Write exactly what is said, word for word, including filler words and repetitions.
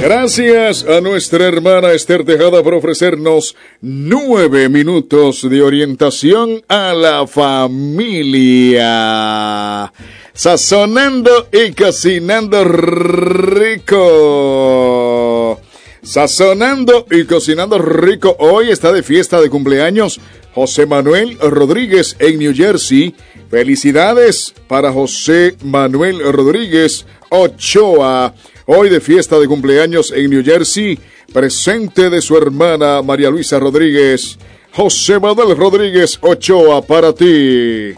Gracias a nuestra hermana Esther Tejada por ofrecernos nueve minutos de orientación a la familia. Sazonando y cocinando rico. Sazonando y cocinando rico. Hoy está de fiesta de cumpleaños José Manuel Rodríguez en New Jersey. Felicidades para José Manuel Rodríguez Ochoa. Hoy de fiesta de cumpleaños en New Jersey, presente de su hermana María Luisa Rodríguez. José Manuel Rodríguez Ochoa para ti.